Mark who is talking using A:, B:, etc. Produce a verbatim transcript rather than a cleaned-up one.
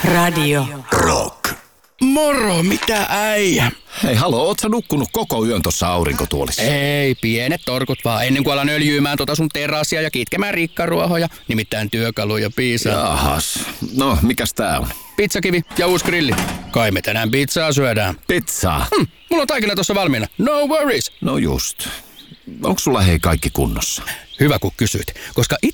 A: Radio
B: Rock.
C: Moro, mitä äijä?
B: Hei, haloo, oot sä nukkunut koko yön tossa aurinkotuolissa?
C: Ei, pienet torkut vaan, ennen kuin alan öljyymään tota sun terassia ja kitkemään rikkaruohoja, nimittäin työkaluja piisaa.
B: Jahas, no mikäs tää on?
C: Pizzakivi ja uusi grilli. Kai me tänään pizzaa syödään.
B: Pizzaa?
C: Hm, mulla on taikina tossa valmiina. No worries.
B: No just. Onks sulla hei kaikki kunnossa?
C: Hyvä kun kysyit, koska